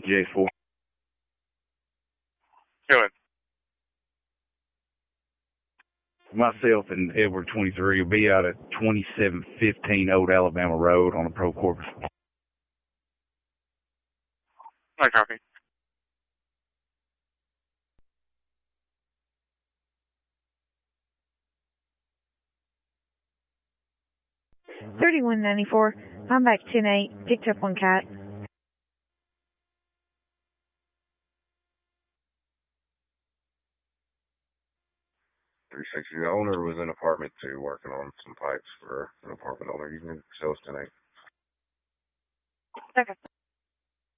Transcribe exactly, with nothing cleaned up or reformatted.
J four. Doing. Myself and Edward twenty-three will be out at twenty-seven fifteen Old Alabama Road on a Pro Corpus. I copy. thirty-one ninety-four. I'm back ten eight. Picked up one cat. three sixty. The owner was in apartment two working on some pipes for an apartment owner. You can show us tonight. Okay.